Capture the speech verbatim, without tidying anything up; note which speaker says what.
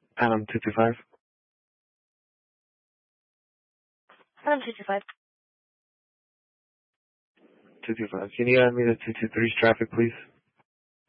Speaker 1: Adam two two five.
Speaker 2: Adam two two five.
Speaker 1: two two five. Can you add me to two two three's traffic, please?